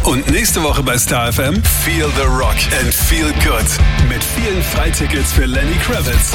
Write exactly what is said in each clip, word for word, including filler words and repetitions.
Und nächste Woche bei Star F M Feel the Rock and Feel Good. Mit vielen Freitickets für Lenny Kravitz.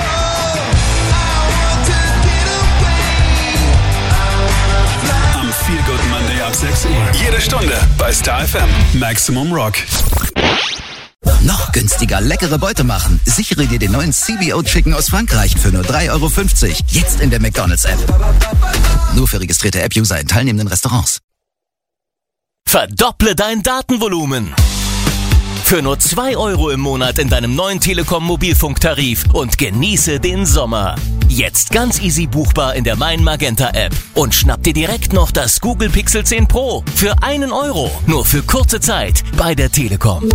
Am Feel Good Monday ab sechs Uhr. Jede Stunde bei Star F M. Maximum Rock. Noch günstiger leckere Beute machen. Sichere dir den neuen C B O Chicken aus Frankreich für nur drei Euro fünfzig. Jetzt in der McDonald's-App. Nur für registrierte App-User in teilnehmenden Restaurants. Verdopple dein Datenvolumen. Für nur zwei Euro im Monat in deinem neuen Telekom-Mobilfunktarif und genieße den Sommer. Jetzt ganz easy buchbar in der Mein Magenta App. Und schnapp dir direkt noch das Google Pixel zehn Pro für einen Euro. Nur für kurze Zeit bei der Telekom.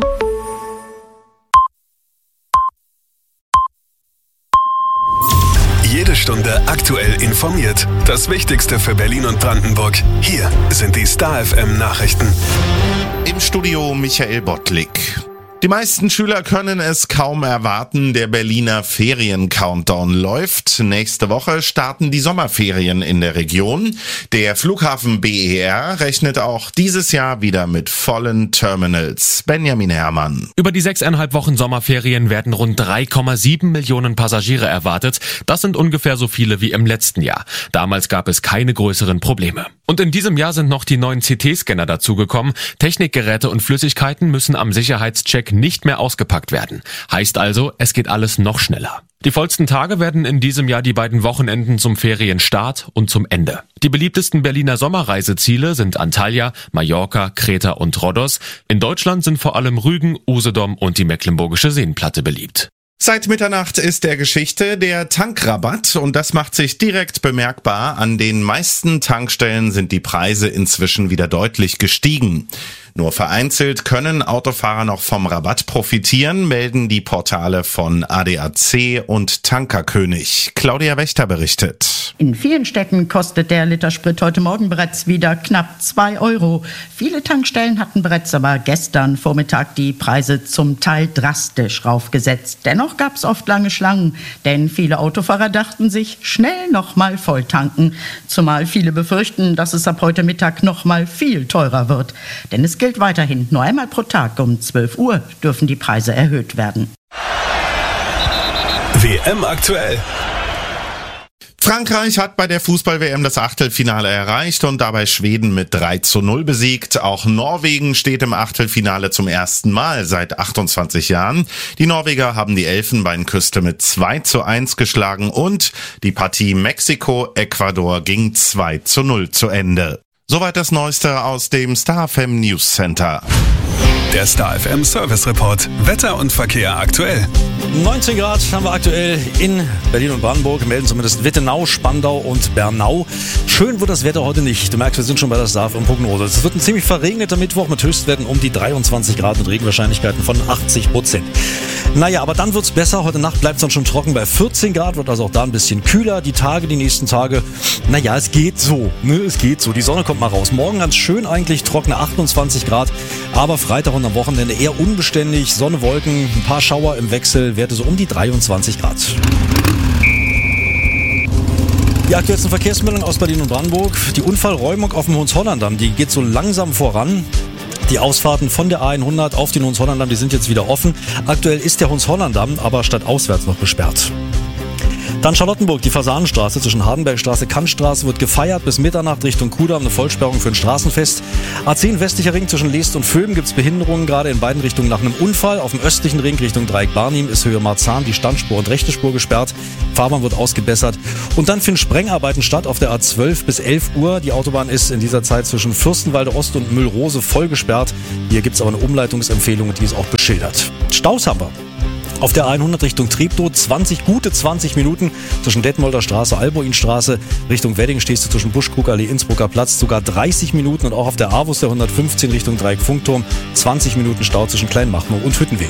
Jede Stunde aktuell informiert. Das Wichtigste für Berlin und Brandenburg. Hier sind die Star F M Nachrichten. Im Studio Michael Bottlik. Die meisten Schüler können es kaum erwarten. Der Berliner Ferien-Countdown läuft. Nächste Woche starten die Sommerferien in der Region. Der Flughafen B E R rechnet auch dieses Jahr wieder mit vollen Terminals. Benjamin Herrmann. Über die sechseinhalb Wochen Sommerferien werden rund drei Komma sieben Millionen Passagiere erwartet. Das sind ungefähr so viele wie im letzten Jahr. Damals gab es keine größeren Probleme. Und in diesem Jahr sind noch die neuen C T-Scanner dazugekommen. Technikgeräte und Flüssigkeiten müssen am Sicherheitscheck nicht mehr ausgepackt werden. Heißt also, es geht alles noch schneller. Die vollsten Tage werden in diesem Jahr die beiden Wochenenden zum Ferienstart und zum Ende. Die beliebtesten Berliner Sommerreiseziele sind Antalya, Mallorca, Kreta und Rhodos. In Deutschland sind vor allem Rügen, Usedom und die Mecklenburgische Seenplatte beliebt. Seit Mitternacht ist der Geschichte der Tankrabatt und das macht sich direkt bemerkbar. An den meisten Tankstellen sind die Preise inzwischen wieder deutlich gestiegen. Nur vereinzelt können Autofahrer noch vom Rabatt profitieren, melden die Portale von A D A C und Tankerkönig. Claudia Wächter berichtet. In vielen Städten kostet der Liter Sprit heute Morgen bereits wieder knapp zwei Euro. Viele Tankstellen hatten bereits aber gestern Vormittag die Preise zum Teil drastisch raufgesetzt. Dennoch gab es oft lange Schlangen, denn viele Autofahrer dachten sich, schnell nochmal voll tanken. Zumal viele befürchten, dass es ab heute Mittag nochmal viel teurer wird. Denn es gilt weiterhin, nur einmal pro Tag um zwölf Uhr dürfen die Preise erhöht werden. W M aktuell. Frankreich hat bei der Fußball-W M das Achtelfinale erreicht und dabei Schweden mit drei zu null besiegt. Auch Norwegen steht im Achtelfinale zum ersten Mal seit achtundzwanzig Jahren. Die Norweger haben die Elfenbeinküste mit zwei zu eins geschlagen und die Partie Mexiko-Ecuador ging zwei zu null zu Ende. Soweit das Neueste aus dem Star F M News Center. Der Star F M Service Report. Wetter und Verkehr aktuell. neunzehn Grad haben wir aktuell in Berlin und Brandenburg, melden zumindest Wittenau, Spandau und Bernau. Schön wird das Wetter heute nicht. Du merkst, wir sind schon bei der Star F M Prognose. Es wird ein ziemlich verregneter Mittwoch mit Höchstwerten um die dreiundzwanzig Grad und Regenwahrscheinlichkeiten von achtzig Prozent. Naja, aber dann wird's besser. Heute Nacht bleibt es dann schon trocken bei vierzehn Grad, wird also auch da ein bisschen kühler. Die Tage, die nächsten Tage, naja, es geht so. Ne? Es geht so. Die Sonne kommt mal raus. Morgen ganz schön eigentlich, trockene achtundzwanzig Grad, aber Freitag und am Wochenende eher unbeständig. Sonne, Wolken, ein paar Schauer im Wechsel, Werte so um die dreiundzwanzig Grad. Die aktuellsten Verkehrsmeldungen aus Berlin und Brandenburg. Die Unfallräumung auf dem Hohenzollerndamm, die geht so langsam voran. Die Ausfahrten von der A hundert auf den Hohenzollerndamm, die sind jetzt wieder offen. Aktuell ist der Hohenzollerndamm aber stadtauswärts noch gesperrt. Dann Charlottenburg, die Fasanenstraße zwischen Hardenbergstraße, Kantstraße wird gefeiert bis Mitternacht Richtung Kudamm, eine Vollsperrung für ein Straßenfest. A zehn westlicher Ring zwischen Leest und Vöben gibt es Behinderungen, gerade in beiden Richtungen nach einem Unfall. Auf dem östlichen Ring Richtung Dreieck Barnim ist Höhe Marzahn die Standspur und rechte Spur gesperrt. Fahrbahn wird ausgebessert. Und dann finden Sprengarbeiten statt auf der A zwölf bis elf Uhr. Die Autobahn ist in dieser Zeit zwischen Fürstenwalde Ost und Müllrose voll gesperrt. Hier gibt es aber eine Umleitungsempfehlung und die ist auch beschildert. Staus haben wir. Auf der A hundert Richtung Treptow zwanzig, gute zwanzig Minuten zwischen Detmolder Straße, Alboinstraße. Richtung Wedding stehst du zwischen Buschkrugallee, Innsbrucker Platz, sogar dreißig Minuten. Und auch auf der Avus der hundertfünfzehn Richtung Dreieck Funkturm zwanzig Minuten Stau zwischen Kleinmachnow und Hüttenweg.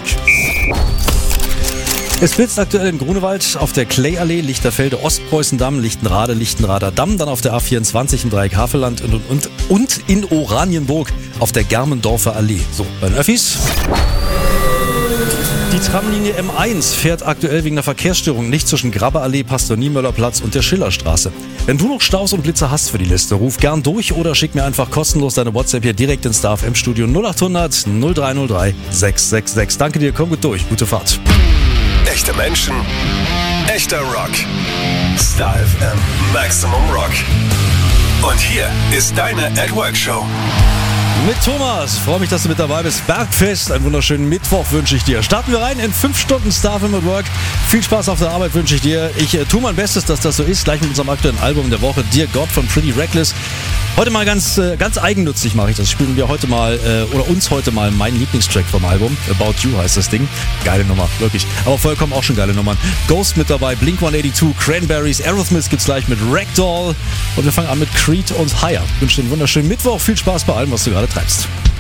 Es blitzt aktuell in Grunewald auf der Klayallee, Lichterfelde, Ostpreußendamm, Lichtenrade, Lichtenrader Damm, dann auf der A vierundzwanzig im Dreieck Havelland und, und, und in Oranienburg auf der Germendorfer Allee. So, bei den Öffis. Die Tramlinie M eins fährt aktuell wegen einer Verkehrsstörung nicht zwischen Grabbeallee, Pastor-Niemöller-Platz und der Schillerstraße. Wenn du noch Staus und Blitze hast für die Liste, ruf gern durch oder schick mir einfach kostenlos deine WhatsApp hier direkt ins Star F M Studio null acht hundert null drei null drei sechs sechs sechs. Danke dir, komm gut durch, gute Fahrt. Echte Menschen, echter Rock. Star F M Maximum Rock. Und hier ist deine At Work Show. Mit Thomas. Freue mich, dass du mit dabei bist. Bergfest, einen wunderschönen Mittwoch wünsche ich dir. Starten wir rein in fünf Stunden Star F M at Work. Viel Spaß auf der Arbeit wünsche ich dir. Ich äh, tue mein Bestes, dass das so ist. Gleich mit unserem aktuellen Album der Woche, Dear God von Pretty Reckless. Heute mal ganz, äh, ganz eigennützig mache ich das. Spielen wir heute mal, äh, oder uns heute mal meinen Lieblingstrack vom Album. About You heißt das Ding. Geile Nummer, wirklich. Aber vollkommen auch schon geile Nummern. Ghost mit dabei, Blink one eighty-two, Cranberries, Aerosmith gibt's gleich mit Ragdoll. Und wir fangen an mit Creed und Higher. Ich wünsche dir einen wunderschönen Mittwoch. Viel Spaß bei allem, was du gerade treibst.